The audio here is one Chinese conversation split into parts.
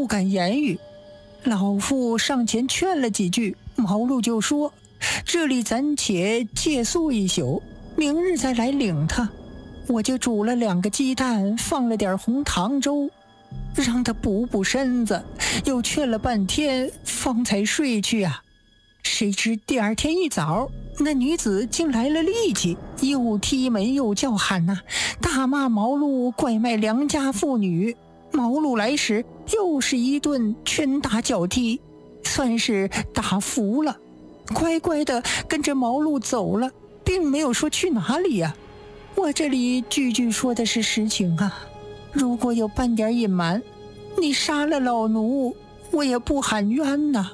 敢言语。老妇上前劝了几句，毛路就说：“这里暂且借宿一宿，明日再来领他。”我就煮了2个鸡蛋，放了点红糖粥，让他补身子，又劝了半天，方才睡去啊。谁知第二天一早，那女子竟来了力气，又踢门又叫喊呐，大骂毛路拐卖良家妇女。毛路来时又是一顿拳打脚踢，算是打服了，乖乖的跟着毛路走了，并没有说去哪里呀。我这里句句说的是实情啊，如果有半点隐瞒，你杀了老奴，我也不喊冤呐，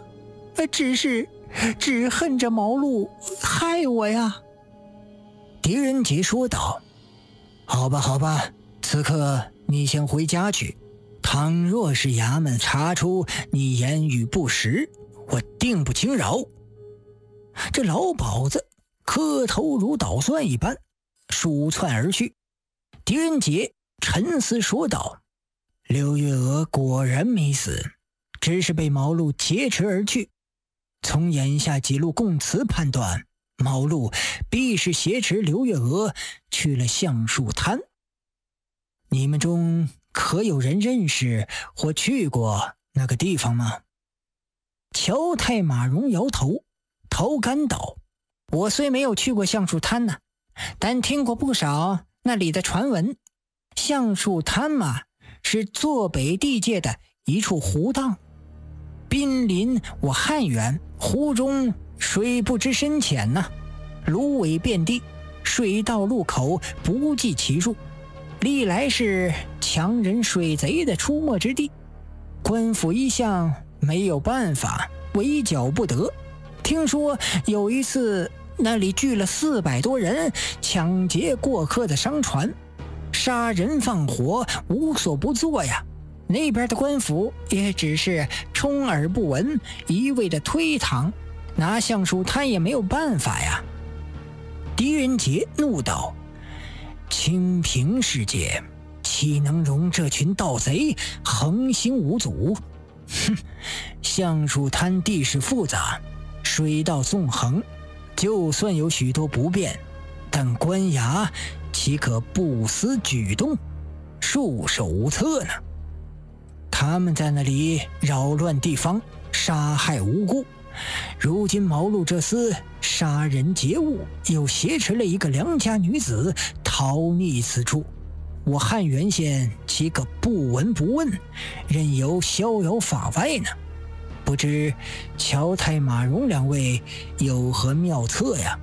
只恨着毛路害我呀。 狄仁杰说道：“好吧，此刻你先回家去，倘若是衙门查出你言语不实，我定不轻饶。”这老鸨子磕头如捣蒜一般鼠窜而去。狄仁杰沉思说道：“刘月娥果然没死，只是被毛路劫持而去。从眼下几路供词判断，毛路必是挟持刘月娥去了橡树滩。你们中可有人认识或去过那个地方吗？”乔太马荣摇头，头干道：“ 我虽没有去过橡树滩呢，但听过不少那里的传闻。橡树滩嘛，是坐北地界的一处湖荡，濒临我汉源，湖中水不知深浅呐，芦苇遍地，水道路口不计其数，历来是强人水贼的出没之地。官府一向没有办法，围剿不得。听说有一次那里聚了400多人，抢劫过客的商船，杀人放火，无所不作呀。那边的官府也只是充耳不闻，一味的推搪，拿橡树滩也没有办法呀。” 狄仁杰怒道：“清平世界岂能容这群盗贼横行无阻？哼，橡树滩地势复杂，水道纵横，就算有许多不便，但官衙岂可不思举动，束手无策呢？他们在那里扰乱地方，杀害无辜，如今毛路这厮杀人劫物，又挟持了一个良家女子逃匿此处，我汉源县岂可不闻不问，任由逍遥法外呢？不知乔太马荣2位有何妙策呀？”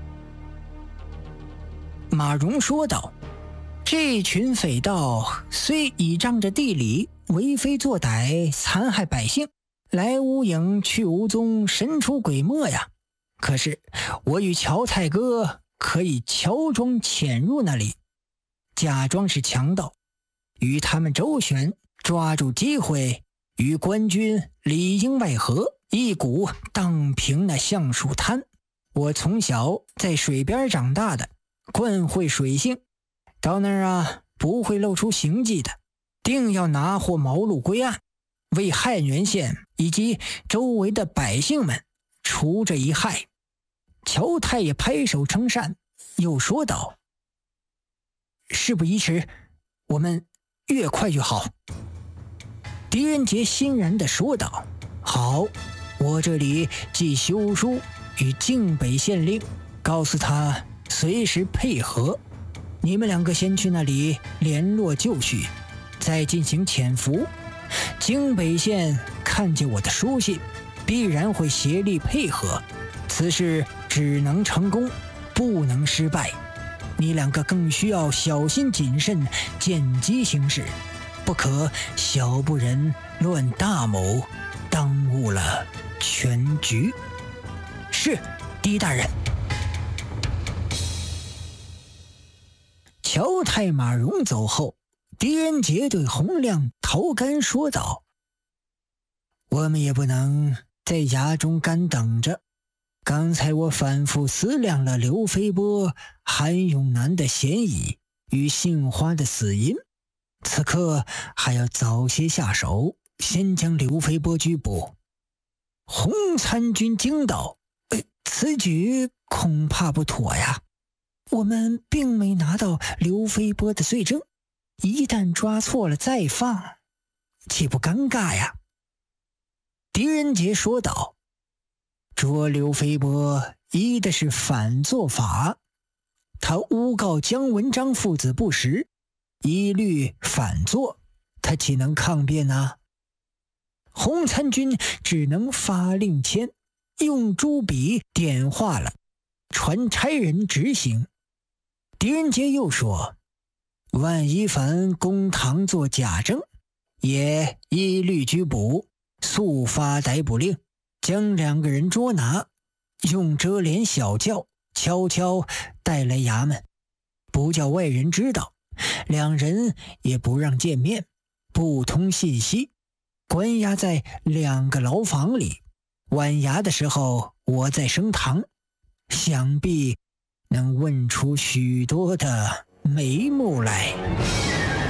马荣说道：“这群匪盗虽倚仗着地理，为非作歹，残害百姓，来无影去无踪，神出鬼没呀。可是我与乔太哥可以乔装潜入那里，假装是强盗，与他们周旋，抓住机会与官军里应外合，一鼓荡平那橡树滩。我从小在水边长大的，惯会水性，到那儿啊不会露出行迹的，定要拿获毛路归案，为汉源县以及周围的百姓们除这一害。”乔太爷拍手称善，又说道：“事不宜迟，我们越快越好。”狄仁杰欣然地说道：“好，我这里寄休书与靖北县令，告诉他随时配合。你们2个先去那里联络就绪，再进行潜伏。靖北县看见我的书信，必然会协力配合，此事只能成功，不能失败。你2个更需要小心谨慎，见机行事，不可小不忍乱大谋，耽误了全局。”“是，狄大人。”乔太马荣走后，狄仁杰对洪亮头干说道：“我们也不能在衙中干等着。刚才我反复思量了刘飞波、韩永南的嫌疑与杏花的死因，此刻还要早些下手， 先将刘飞波拘捕。洪参军惊道：此举恐怕不妥呀，我们并没拿到刘飞波的罪证，一旦抓错了再放，岂不尴尬呀？狄仁杰说道：捉刘飞波依的是反作法，他诬告姜文章父子不实，一律反作，他岂能抗辩呢？洪参军只能发令签，用朱笔点画了，传差人执行。狄仁杰又说，万一凡公堂作假证，也一律拘捕，速发逮捕令，将2个人捉拿，用遮帘小轿悄悄带来衙门，不叫外人知道，2人也不让见面，不通信息，关押在2个牢房里。晚衙的时候，我在升堂，想必能问出许多的眉目来。